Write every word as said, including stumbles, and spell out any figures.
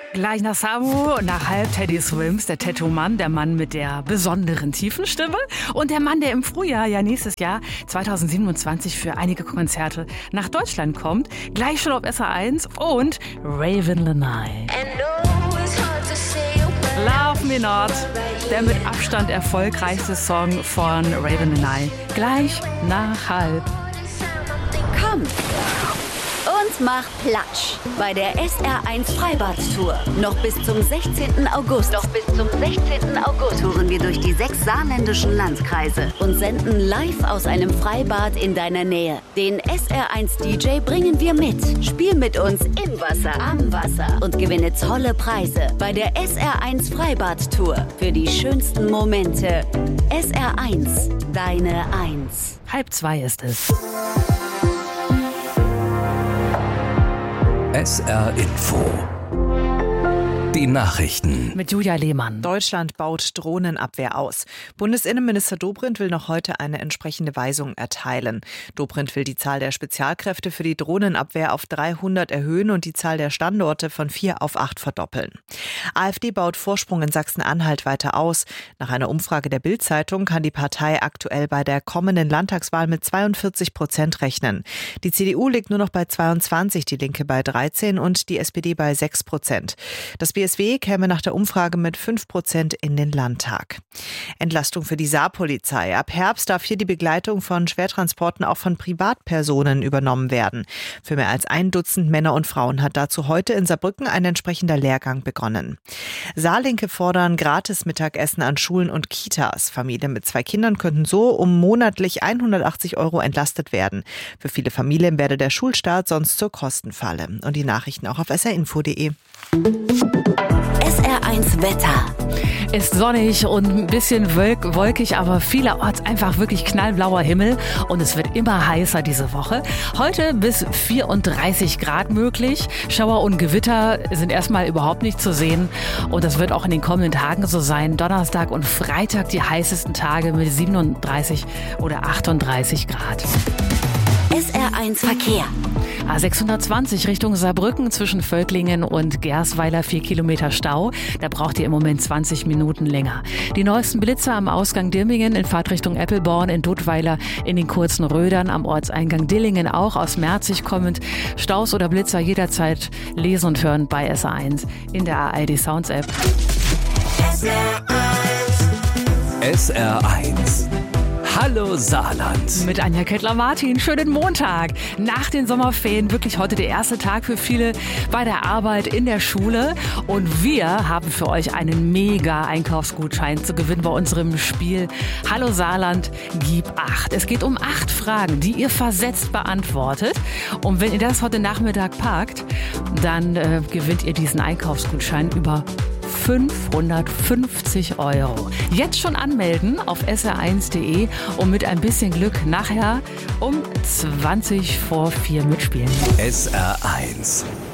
Gleich nach Samu, nach halb Teddy Swims, der Tattoo-Mann, der Mann mit der besonderen tiefen Stimme und der Mann, der im Frühjahr, ja nächstes Jahr zweitausendsiebenundzwanzig für einige Konzerte nach Deutschland kommt. Gleich schon auf S R eins und Raven Lanai. Love Me Not, der mit Abstand erfolgreichste Song von Raven Lanai. Gleich nach halb. Komm und mach Platsch bei der S R eins Freibad-Tour. Noch bis zum sechzehnten August. Noch bis zum sechzehnten August touren wir durch die sechs saarländischen Landkreise und senden live aus einem Freibad in deiner Nähe. Den S R eins D J bringen wir mit. Spiel mit uns im Wasser, am Wasser und gewinne tolle Preise bei der S R eins Freibad-Tour. Für die schönsten Momente. S R eins, deine Eins. Halb zwei ist es. S R Info. Die Nachrichten. Mit Julia Lehmann. Deutschland baut Drohnenabwehr aus. Bundesinnenminister Dobrindt will noch heute eine entsprechende Weisung erteilen. Dobrindt will die Zahl der Spezialkräfte für die Drohnenabwehr auf dreihundert erhöhen und die Zahl der Standorte von vier auf acht verdoppeln. AfD baut Vorsprung in Sachsen-Anhalt weiter aus. Nach einer Umfrage der Bild-Zeitung kann die Partei aktuell bei der kommenden Landtagswahl mit zweiundvierzig Prozent rechnen. Die C D U liegt nur noch bei zweiundzwanzig, die Linke bei dreizehn und die S P D bei sechs Prozent. Das B S W käme nach der Umfrage mit fünf Prozent in den Landtag. Entlastung für die Saarpolizei. Ab Herbst darf hier die Begleitung von Schwertransporten auch von Privatpersonen übernommen werden. Für mehr als ein Dutzend Männer und Frauen hat dazu heute in Saarbrücken ein entsprechender Lehrgang begonnen. Saarlinke fordern gratis Mittagessen an Schulen und Kitas. Familien mit zwei Kindern könnten so um monatlich hundertachtzig Euro entlastet werden. Für viele Familien werde der Schulstart sonst zur Kostenfalle. Und die Nachrichten auch auf s r info punkt d e. S R eins Wetter. Ist sonnig und ein bisschen wolk- wolkig, aber vielerorts einfach wirklich knallblauer Himmel und es wird immer heißer diese Woche. Heute bis vierunddreißig Grad möglich. Schauer und Gewitter sind erstmal überhaupt nicht zu sehen und das wird auch in den kommenden Tagen so sein. Donnerstag und Freitag die heißesten Tage mit siebenunddreißig oder achtunddreißig Grad. S R eins Verkehr. A sechshundertzwanzig Richtung Saarbrücken zwischen Völklingen und Gersweiler vier Kilometer Stau. Da braucht ihr im Moment zwanzig Minuten länger. Die neuesten Blitzer am Ausgang Dirmingen in Fahrtrichtung Eppelborn, in Dudweiler, in den kurzen Rödern, am Ortseingang Dillingen auch aus Merzig kommend. Staus oder Blitzer jederzeit lesen und hören bei S R eins in der A R D Sounds App. S R eins. S R eins. Hallo Saarland. Mit Anja Kettler-Martin. Schönen Montag. Nach den Sommerferien wirklich heute der erste Tag für viele bei der Arbeit, in der Schule. Und wir haben für euch einen mega Einkaufsgutschein zu gewinnen bei unserem Spiel Hallo Saarland, gib acht. Es geht um acht Fragen, die ihr versetzt beantwortet. Und wenn ihr das heute Nachmittag packt, dann äh, gewinnt ihr diesen Einkaufsgutschein über fünfhundertfünfzig Euro. Jetzt schon anmelden auf s r eins punkt d e und mit ein bisschen Glück nachher um zwanzig vor vier mitspielen. S R eins.